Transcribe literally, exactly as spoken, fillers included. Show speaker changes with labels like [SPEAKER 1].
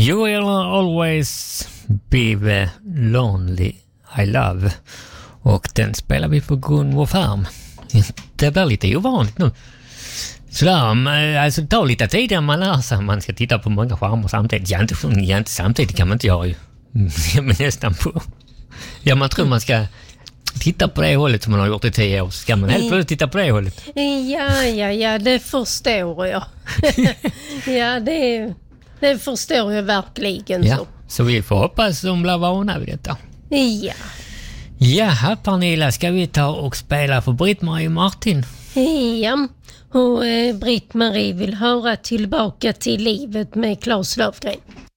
[SPEAKER 1] You will always be lonely I love. Och den spelar vi på Gunvor Färm. Det blir lite ovanligt nu. Sådär, alltså det tar lite tid när man lär sig. Man ska titta på många skärmar samtidigt. Ja, inte, ja, inte samtidigt kan man inte göra ju. Men nästan på. Ja, man tror man ska titta på det hållet som man har gjort i tio år. Så ska man helt plötsligt titta på det hållet.
[SPEAKER 2] Ja, ja, ja, det förstår jag. Ja, det, det förstår jag verkligen
[SPEAKER 1] ja,
[SPEAKER 2] så.
[SPEAKER 1] Så vi får hoppas att de blir vana vid detta.
[SPEAKER 2] Ja.
[SPEAKER 1] Ja, Pernilla, ska vi ta och spela för Britt-Marie och Martin?
[SPEAKER 2] Ja, och eh, Britt-Marie vill höra Tillbaka till livet med Claes Löfgren.